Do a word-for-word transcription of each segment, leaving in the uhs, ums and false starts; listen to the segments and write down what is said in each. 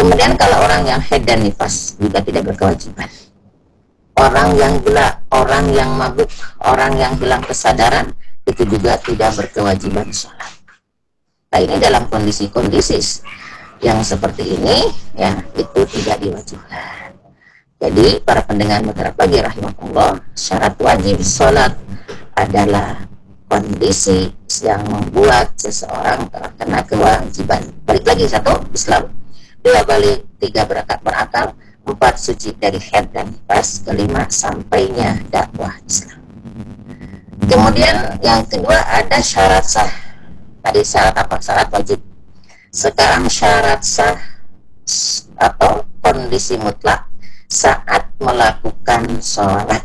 Kemudian kalau orang yang haid dan nifas juga tidak berkewajiban. Orang yang gila, orang yang mabuk, orang yang hilang kesadaran itu juga tidak berkewajiban sholat. Nah, ini dalam kondisi-kondisi yang seperti ini, ya, itu tidak diwajibkan. Jadi para pendengar Mutiara Pagi rahimahullah, syarat wajib sholat adalah kondisi yang membuat seseorang terkena kewajiban. Balik lagi, satu, Islam. Dua, balik. Tiga, berakal, berakal. Empat, suci dari haid dan nifas. Kelima, sampainya dakwah Islam. Kemudian yang kedua ada syarat sah. Tadi syarat apa? Syarat wajib. Sekarang syarat sah atau kondisi mutlak saat melakukan sholat.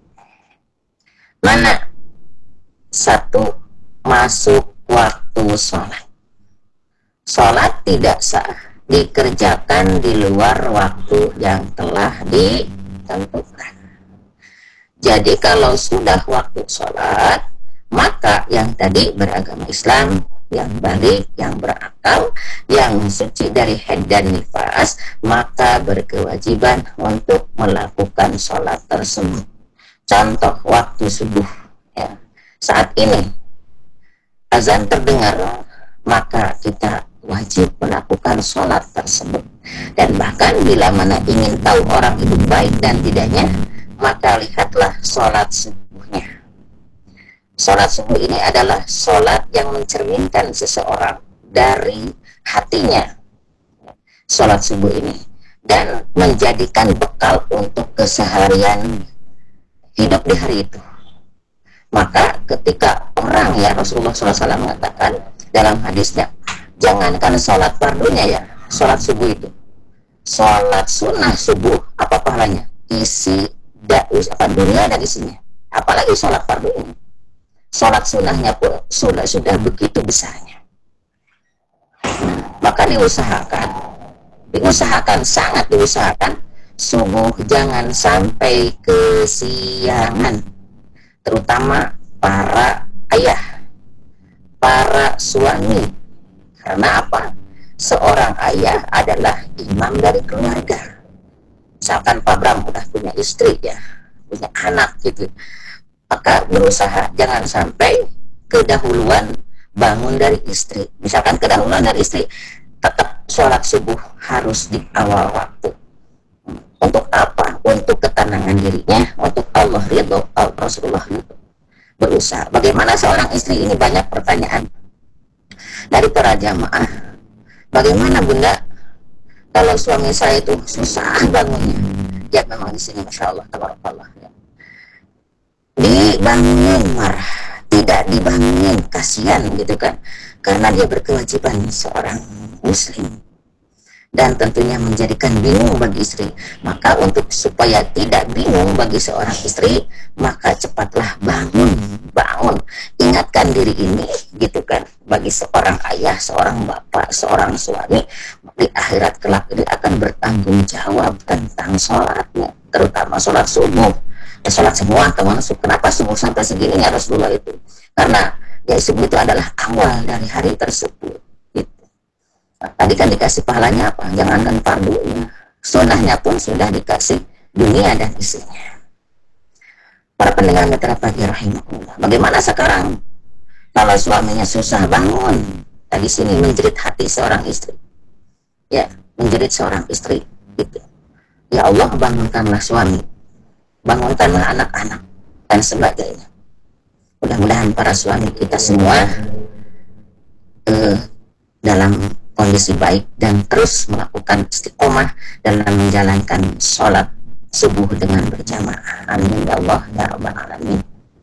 Mana? Satu, masuk waktu sholat. Sholat tidak sah dikerjakan di luar waktu yang telah ditentukan. Jadi kalau sudah waktu sholat, maka yang tadi beragama Islam, yang balik, yang berakal, yang suci dari haid dan nifas, maka berkewajiban untuk melakukan sholat tersebut. Contoh waktu subuh, ya. Saat ini azan terdengar, maka kita wajib melakukan sholat tersebut. Dan bahkan bila mana ingin tahu orang itu baik dan tidaknya, maka lihatlah sholat subuhnya. Sholat subuh ini adalah sholat yang mencerminkan seseorang dari hatinya. Sholat subuh ini dan menjadikan bekal untuk keseharian hidup di hari itu. Maka ketika orang, ya, Rasulullah shallallahu alaihi wasallam mengatakan dalam hadisnya, jangankan sholat fardunya, ya, sholat subuh itu, sholat sunnah subuh, apa pahalanya? Isi daus apa dunia dan isinya, apalagi sholat fardunya. Sholat sunnahnya pun sudah sudah begitu besarnya. Maka diusahakan, diusahakan sangat diusahakan subuh jangan sampai kesiangan, terutama para ayah, para suami. Karena apa? Seorang ayah adalah imam dari keluarga. Misalkan Pak Bram udah punya istri, ya, punya anak gitu, maka berusaha jangan sampai kedahuluan bangun dari istri. Misalkan kedahuluan dari istri, tetap sholat subuh harus di awal waktu. Untuk apa? Untuk ketenangan dirinya, untuk Allah ridho, Rasulullah ridho. Berusaha. Bagaimana seorang istri ini? Banyak pertanyaan dari para jamaah. Bagaimana Bunda kalau suami saya itu susah bangunnya? Ya memang di sini masya Allah, tabarakallah, ya. Dibangunin marah, tidak dibangunin kasihan gitu kan, karena dia berkewajiban seorang muslim dan tentunya menjadikan bingung bagi istri. Maka untuk supaya tidak bingung bagi seorang istri, maka cepatlah bangun, bangun, ingatkan diri ini gitu kan. Bagi seorang ayah, seorang bapak, seorang suami, di akhirat kelak ini akan bertanggung jawab tentang sholatnya, terutama sholat subuh. Ya, sholat semua termasuk. Kenapa subuh sampai segini ya Rasulullah itu? Karena ya subuh itu adalah awal dari hari tersebut. Gitu. Nah, tadi kan dikasih pahalanya apa? Jangankan fardunya, sunnahnya pun sudah dikasih dunia dan isinya. Para pendengar Mutiara Pagi rahimahullah, bagaimana sekarang kalau suaminya susah bangun? Tadi sini menjerit hati seorang istri, ya, menjerit seorang istri gitu. Ya Allah, bangunkanlah suami, bangunkanlah anak-anak dan sebagainya. Mudah-mudahan para suami kita semua eh, dalam kondisi baik dan terus melakukan istiqomah dalam menjalankan sholat subuh dengan berjamaah. Amin ya Allah ya Rabbal Alamin.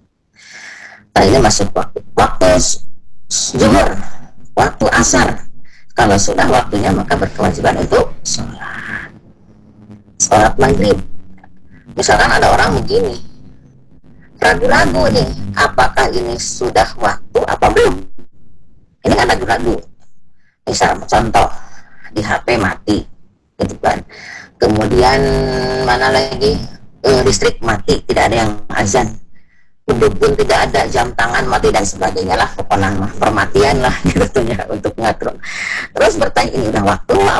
Nah, ini masuk waktu waktu zuhur, waktu asar. Kalau sudah waktunya maka berkewajiban untuk sholat. Sholat maghrib. Misalkan ada orang begini, ragu-ragu nih, apakah ini sudah waktu apa belum? Ini kan ragu-ragu. Misal contoh di H P mati, gitu kan. Kemudian mana lagi, e, listrik mati, tidak ada yang azan. Duduk pun tidak ada, jam tangan mati dan sebagainya lah, pokoknya permatian lah gitu ya untuk ngatur. Terus bertanya, ini udah waktu